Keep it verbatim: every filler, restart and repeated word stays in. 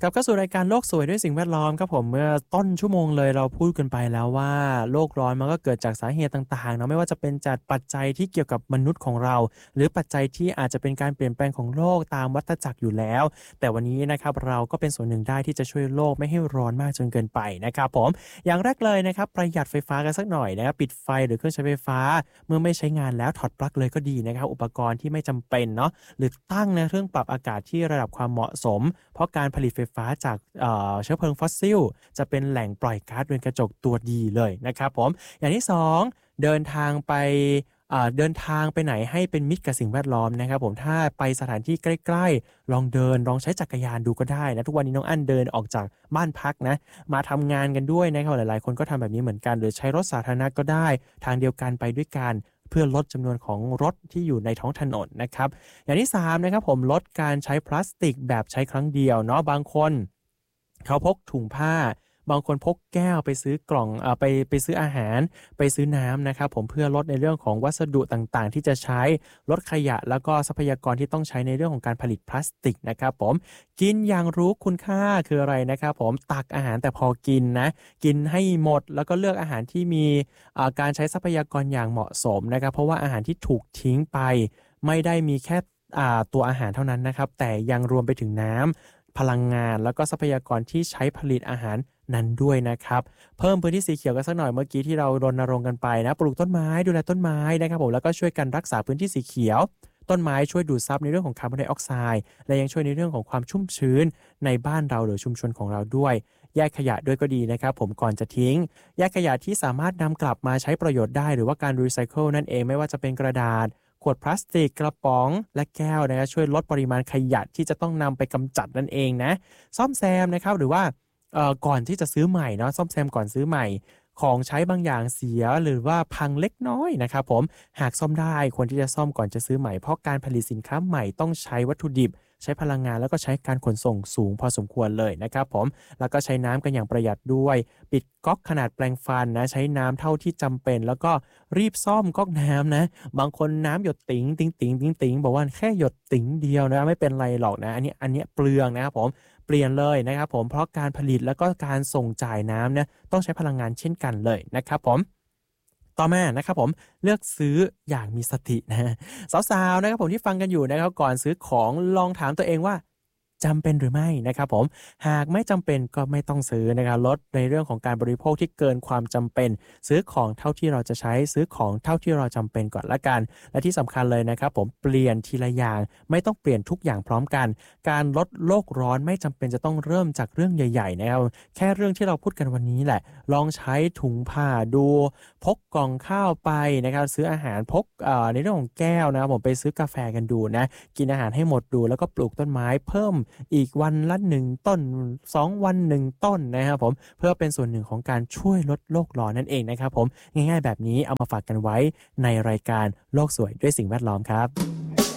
กลับเข้าสู่รายการโลกสวยด้วยสิ่งแวดล้อมครับผมเมื่อต้นชั่วโมงเลยเราพูดกันไปแล้วว่าโลกร้อนมันก็เกิดจากสาเหตุต่างๆเนาะไม่ว่าจะเป็นจากปัจจัยที่เกี่ยวกับมนุษย์ของเราหรือปัจจัยที่อาจจะเป็นการเปลี่ยนแปลงของโลกตามวัฏจักรอยู่แล้วแต่วันนี้นะครับเราก็เป็นส่วนหนึ่งได้ที่จะช่วยโลกไม่ให้ร้อนมากจนเกินไปนะครับผมอย่างแรกเลยนะครับประหยัดไฟฟ้ากันสักหน่อยนะครับปิดไฟหรือเครื่องใช้ไฟฟ้าเมื่อไม่ใช้งานแล้วถอดปลั๊กเลยก็ดีนะครับอุปกรณ์ที่ไม่จำเป็นเนาะหรือตั้งในเครื่องปรับอากาศที่ระดับความเหมาะสมเพราะการผลิตไฟฟ้าจากเอ่อเชื้อเพลิงฟอสซิลจะเป็นแหล่งปล่อยก๊าซเรือนกระจกตัวดีเลยนะครับผมอย่างที่สองเดินทางไปอ่าเดินทางไปไหนให้เป็นมิตรกับสิ่งแวดล้อมนะครับผมถ้าไปสถานที่ใกล้ๆลองเดินลองใช้จักรยานดูก็ได้นะทุกวันนี้น้องอั้นเดินออกจากบ้านพักนะมาทำงานกันด้วยนะครับหลายๆคนก็ทำแบบนี้เหมือนกันหรือใช้รถสาธารณะก็ได้ทางเดียวกันไปด้วยกันเพื่อลดจำนวนของรถที่อยู่ในท้องถนนนะครับอย่างที่สามนะครับผมลดการใช้พลาสติกแบบใช้ครั้งเดียวเนาะบางคนเขาพกถุงผ้าบางคนพกแก้วไปซื้อกล่องเอ่อไปไปซื้ออาหารไปซื้อน้ำนะครับผมเพื่อลดในเรื่องของวัสดุต่างๆที่จะใช้ลดขยะแล้วก็ทรัพยากรที่ต้องใช้ในเรื่องของการผลิตพลาสติกนะครับผมกินอย่างรู้คุณค่าคืออะไรนะครับผมตักอาหารแต่พอกินนะกินให้หมดแล้วก็เลือกอาหารที่มีอ่าการใช้ทรัพยากรอย่างเหมาะสมนะครับเพราะว่าอาหารที่ถูกทิ้งไปไม่ได้มีแค่อ่าตัวอาหารเท่านั้นนะครับแต่ยังรวมไปถึงน้ำพลังงานแล้วก็ทรัพยากรที่ใช้ผลิตอาหารนั้นด้วยนะครับเพิ่มพื้นที่สีเขียวกันสักหน่อยเมื่อกี้ที่เรารณรงค์กันไปนะปลูกต้นไม้ดูแลต้นไม้นะครับผมแล้วก็ช่วยกันรักษาพื้นที่สีเขียวต้นไม้ช่วยดูดซับในเรื่องของคาร์บอนไดออกไซด์และยังช่วยในเรื่องของความชุ่มชื้นในบ้านเราหรือชุมชนของเราด้วยแยกขยะด้วยก็ดีนะครับผมก่อนจะทิ้งแยกขยะที่สามารถนำกลับมาใช้ประโยชน์ได้หรือว่าการรีไซเคิลนั่นเองไม่ว่าจะเป็นกระดาษขวดพลาสติกกระป๋องและแก้วนะครับช่วยลดปริมาณขยะที่จะต้องนำไปกำจัดนั่นเองนะซ่อมแซมนะครับหรือว่าเอ่อก่อนที่จะซื้อใหม่เนาะซ่อมแซมก่อนซื้อใหม่ของใช้บางอย่างเสียหรือว่าพังเล็กน้อยนะครับผมหากซ่อมได้ควรที่จะซ่อมก่อนจะซื้อใหม่เพราะการผลิตสินค้าใหม่ต้องใช้วัตถุดิบใช้พลังงานแล้วก็ใช้การขนส่งสูงพอสมควรเลยนะครับผมแล้วก็ใช้น้ำกันอย่างประหยัดด้วยปิดก๊อกขนาดแปรงฟันนะใช้น้ำเท่าที่จำเป็นแล้วก็รีบซ่อมก๊อกน้ำนะบางคนน้ำหยดติ๋งติ๋งติ๋งติ๋งติ๋งบอกว่าแค่หยดติ๋งเดียวนะไม่เป็นไรหรอกนะอันนี้อันนี้เปลืองนะครับผมเปลี่ยนเลยนะครับผมเพราะการผลิตแล้วก็การส่งจ่ายน้ำเนี่ยต้องใช้พลังงานเช่นกันเลยนะครับผมต่อมานะครับผมเลือกซื้ออย่างมีสตินะสาวๆนะครับผมที่ฟังกันอยู่นะครับก่อนซื้อของลองถามตัวเองว่าจำเป็นหรือไม่นะครับผมหากไม่จำเป็นก็ไม่ต้องซื้อนะครับลดในเรื่องของการบริโภคที่เกินความจำเป็นซื้อของเท่าที่เราจะใช้ซื้อของเท่าที่เราจำเป็นก่อนละกันและที่สำคัญเลยนะครับผมเปลี่ยนทีละอย่างไม่ต้องเปลี่ยนทุกอย่างพร้อมกันการลดโลกร้อนไม่จำเป็นจะต้องเริ่มจากเรื่องใหญ่ๆนะครับแค่เรื่องที่เราพูดกันวันนี้แหละลองใช้ถุงผ้าดูพกกล่องข้าวไปนะครับซื้ออาหารพกเอ่อในเรื่องของแก้วนะครับผมไปซื้อกาแฟกันดูนะกินอาหารให้หมดดูแล้วก็ปลูกต้นไม้เพิ่มอีกวันละหนึ่งต้นสองวันหนึ่งต้นนะครับผมเพื่อเป็นส่วนหนึ่งของการช่วยลดโลกร้อนนั่นเองนะครับผมง่ายๆแบบนี้เอามาฝากกันไว้ในรายการโลกสวยด้วยสิ่งแวดล้อมครับ